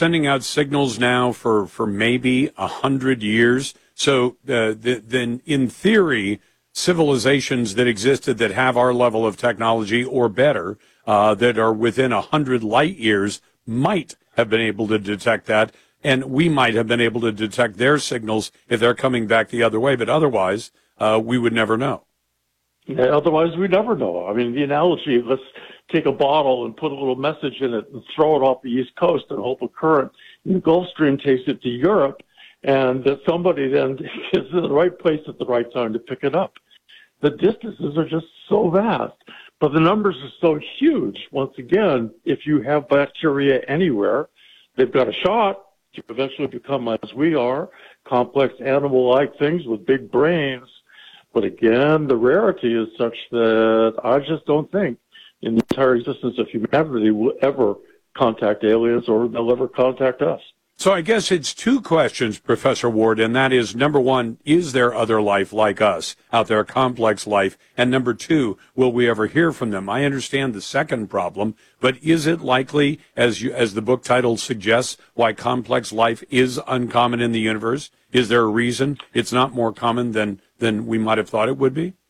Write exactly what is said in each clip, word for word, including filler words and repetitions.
sending out signals now for, for maybe a hundred years. So uh, the, then, in theory, civilizations that existed that have our level of technology or better, uh, that are within a hundred light years, might have been able to detect that, and we might have been able to detect their signals if they're coming back the other way. But otherwise, uh, we would never know. Yeah, otherwise, we never know. I mean, the analogy, let's take a bottle and put a little message in it and throw it off the East Coast and hope a current in the Gulf Stream takes it to Europe, and that somebody then is in the right place at the right time to pick it up. The distances are just so vast, but the numbers are so huge. Once again, if you have bacteria anywhere, they've got a shot to eventually become, as we are, complex animal-like things with big brains. But again, the rarity is such that I just don't think in the entire existence of humanity will ever contact aliens or they'll ever contact us. So I guess it's two questions, Professor Ward, and that is, number one, is there other life like us out there, complex life? And number two, will we ever hear from them? I understand the second problem, but is it likely, as you, as the book title suggests, why complex life is uncommon in the universe? Is there a reason it's not more common than, than we might have thought it would be?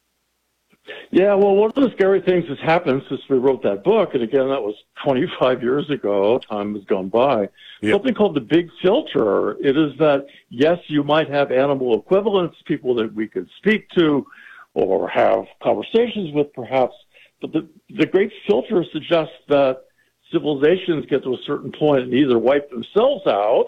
Yeah, well, one of the scary things that's happened since we wrote that book, and again, that was twenty-five years ago, time has gone by, yep. Something called the big filter. It is that, yes, you might have animal equivalents, people that we could speak to or have conversations with perhaps, but the, the great filter suggests that civilizations get to a certain point and either wipe themselves out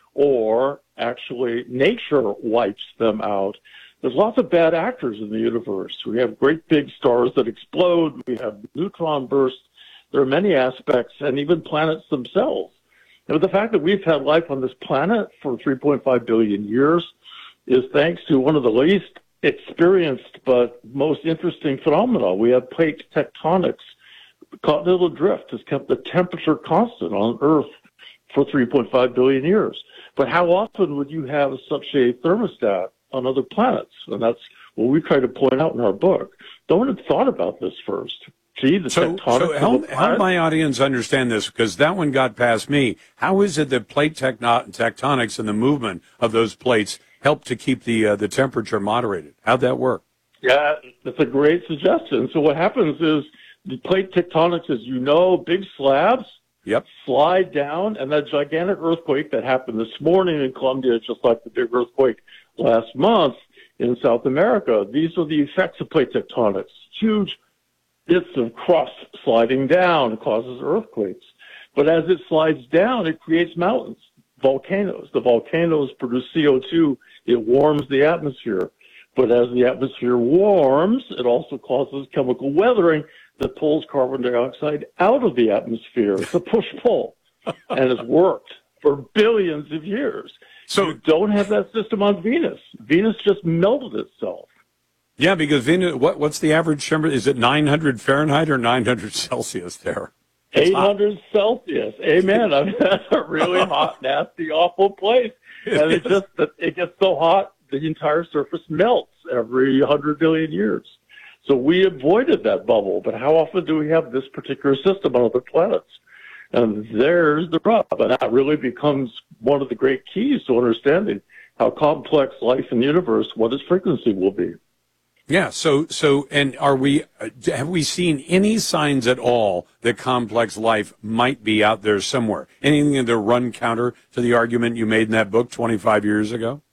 or actually nature wipes them out. There's lots of bad actors in the universe. We have great big stars that explode. We have neutron bursts. There are many aspects, and even planets themselves. And the fact that we've had life on this planet for three point five billion years is thanks to one of the least experienced but most interesting phenomena. We have plate tectonics. Continental drift has kept the temperature constant on Earth for three point five billion years. But how often would you have such a thermostat on other planets? And that's what we try to point out in our book. No one had thought about this first. Gee, the so, tectonics so help, help my audience understand this, because that one got past me. How is it that plate techno- tectonics and the movement of those plates help to keep the uh, the temperature moderated? How'd that work? Yeah, that's a great suggestion. So what happens is the plate tectonics, as you know, big slabs, Yep. slide down, and that gigantic earthquake that happened this morning in Colombia, just like the big earthquake last month in South America, these are the effects of plate tectonics. Huge bits of crust sliding down causes earthquakes. But as it slides down, it creates mountains, volcanoes. The volcanoes produce C O two. It warms the atmosphere. But as the atmosphere warms, it also causes chemical weathering that pulls carbon dioxide out of the atmosphere. It's a push-pull, and it's worked for billions of years. So you don't have that system on Venus. Venus just melted itself. Yeah, because Venus, what, what's the average temperature? Is it nine hundred Fahrenheit or nine hundred Celsius there? eight hundred Celsius. Amen. I mean, that's a really hot, nasty, awful place. And it just, it gets so hot, the entire surface melts every one hundred billion years. So we avoided that bubble, but how often do we have this particular system on other planets? And there's the rub, and that really becomes one of the great keys to understanding how complex life in the universe, what its frequency will be. Yeah, so, so, and are we, have we seen any signs at all that complex life might be out there somewhere? Anything to run counter to the argument you made in that book twenty-five years ago?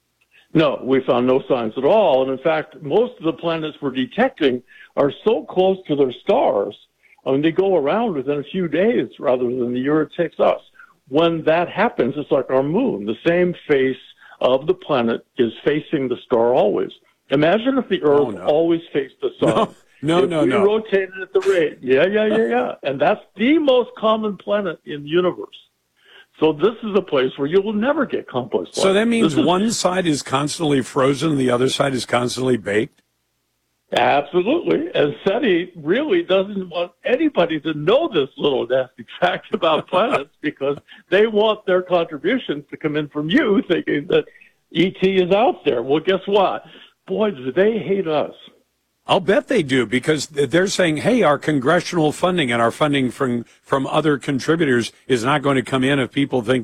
No, we found no signs at all. And in fact, most of the planets we're detecting are so close to their stars. I mean, they go around within a few days rather than the year it takes us. When that happens, it's like our moon. The same face of the planet is facing the star always. Imagine if the Earth oh, no. always faced the sun. No, no, if no. we no. rotated at the rate. Yeah, yeah, yeah, yeah. And that's the most common planet in the universe. So this is a place where you will never get complex life. So that means is, one side is constantly frozen and the other side is constantly baked? Absolutely. And SETI really doesn't want anybody to know this little nasty fact about planets because they want their contributions to come in from you thinking that E T is out there. Well, guess what? Boy, do they hate us. I'll bet they do, because they're saying, hey, our congressional funding and our funding from, from other contributors is not going to come in if people think